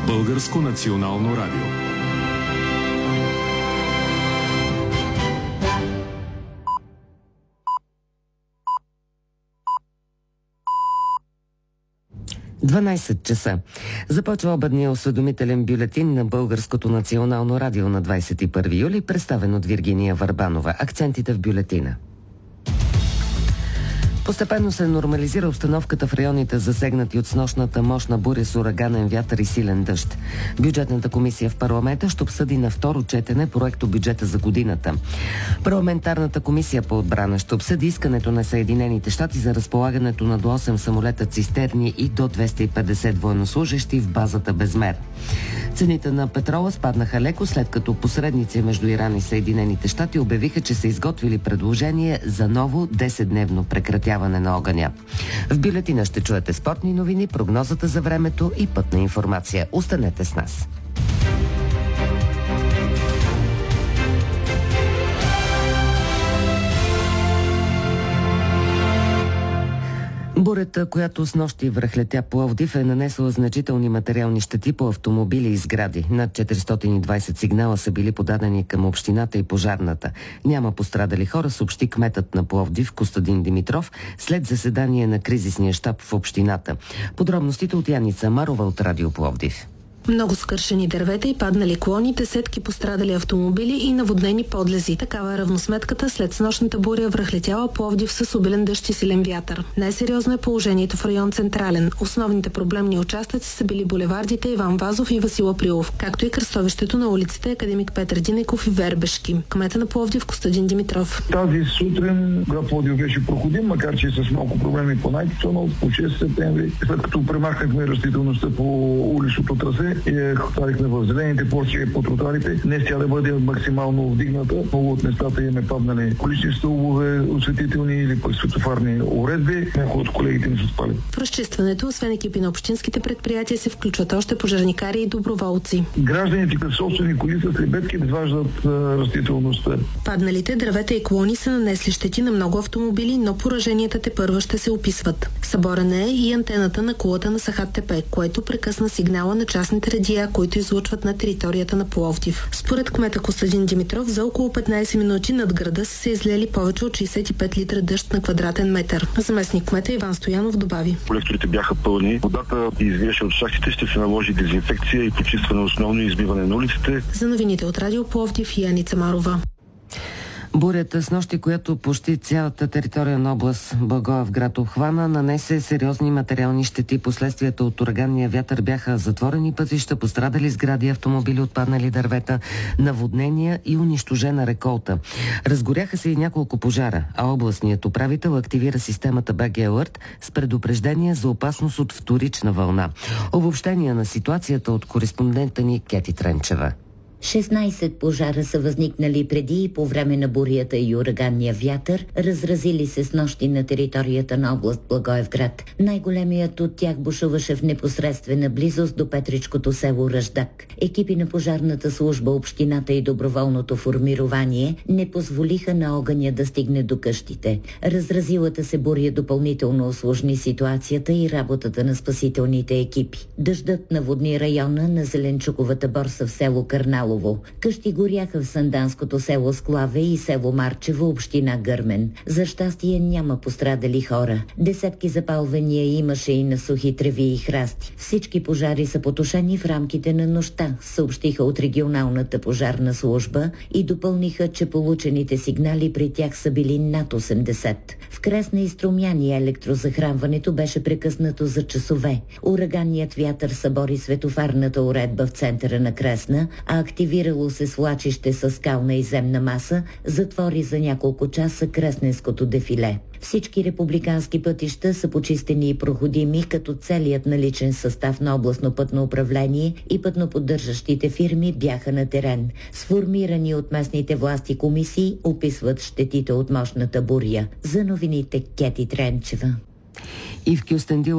Българско национално радио. часа. Започва обедния осведомителен бюлетин на Българското национално радио на 21 юли, представен от Виргиния Върбанова. Акцентите в бюлетина. Постепенно се нормализира обстановката в районите, засегнати от снощната мощна буря с ураганен вятър и силен дъжд. Бюджетната комисия в парламента ще обсъди на второ четене проекто бюджета за годината. Парламентарната комисия по отбрана ще обсъди искането на Съединените щати за разполагането на до 8 самолета цистерни и до 250 военнослужещи в базата Безмер. Цените на петрола спаднаха леко, след като посредници между Иран и Съединените щати обявиха, че са изготвили предложение за ново 10-дневно прекратяване на огъня. В бюлетина ще чуете спортни новини, прогнозата за времето и пътна информация. Останете с нас. Бурята, която снощи връхлетя Пловдив, е нанесла значителни материални щети по автомобили и сгради. Над 420 сигнала са били подадени към общината и пожарната. Няма пострадали хора, съобщи кметът на Пловдив Костадин Димитров след заседание на кризисния щаб в общината. Подробностите от Яница Марова от Радио Пловдив. Много скършени дървета и паднали клони, десетки пострадали автомобили и наводнени подлези. Такава е равносметката след снощната буря връхлетяла Пловдив с обилен дъжд и силен вятър. Най-сериозно е положението в район Централен. Основните проблемни участъци са били булевардите Иван Вазов и Васил Априлов, както и кръстовището на улиците Академик Петър Динеков и Вербешки. Кмета на Пловдив Костадин Димитров. Тази сутрин град Пловдив беше проходим, макар че с малко проблеми по най-тонал, по 6 септември, след като премахнахме растителността по уличното трасе и хвалихме в зелените площи по тротуарите. Днес тя да бъде максимално вдигната. Много от местата имаме паднали колични стълбове, осветителни или пък светофарни уредби. Някои от колегите ни са спали. В разчистването, освен екипи на общинските предприятия, се включват още пожарникари и доброволци. Гражданите с собствени коли с лебедки изваждат растителността. Падналите дървета и клони са нанесли щети на много автомобили, но пораженията тепърва ще се описват. Съборена е и антената на кулата на Сахат ТП, което прекъсна сигнала на частните радиа, които излъчват на територията на Пловдив. Според кмета Костадин Димитров, за около 15 минути над града са се излели повече от 65 литра дъжд на квадратен метър. Заместник кмета Иван Стоянов добави: колекторите бяха пълни, водата извиеше от шахтите, ще се наложи дезинфекция и почистване основно и измиване на улиците. За новините от Радио Пловдив, Яница Марова. Бурята снощи, която почти цялата територия на област Благоевград обхвана, нанесе сериозни материални щети. Последствията от ураганния вятър бяха затворени пътища, пострадали сгради, автомобили, отпаднали дървета, наводнения и унищожена реколта. Разгоряха се и няколко пожара, а областният управител активира системата БГ Алърт с предупреждение за опасност от вторична вълна. Обобщение на ситуацията от кореспондента ни Кети Тренчева. 16 пожара са възникнали преди и по време на бурята и ураганния вятър, разразили се с нощи на територията на област Благоевград. Най-големият от тях бушуваше в непосредствена близост до Петричкото село Ръждак. Екипи на пожарната служба, общината и доброволното формирование не позволиха на огъня да стигне до къщите. Разразилата се буря допълнително усложни ситуацията и работата на спасителните екипи. Дъждът наводни района на Зеленчуковата борса в село Кърнало. Къщи горяха в санданското село Склаве и село Марчево, община Гърмен. За щастие няма пострадали хора. Десетки запалвания имаше и на сухи треви и храсти. Всички пожари са потушени в рамките на нощта, съобщиха от регионалната пожарна служба и допълниха, че получените сигнали при тях са били над 80. В Кресна и Струмяни електрозахранването беше прекъснато за часове. Ураганният вятър събори светофарната уредба в центъра на Кресна, а активирало се свлачище с скална и земна маса, затвори за няколко часа Кресненското дефиле. Всички републикански пътища са почистени и проходими, като целият наличен състав на областно пътно управление и пътноподдържащите фирми бяха на терен. Сформирани от местните власти комисии описват щетите от мощната буря. За новините Кети Тренчева. И в Кюстендил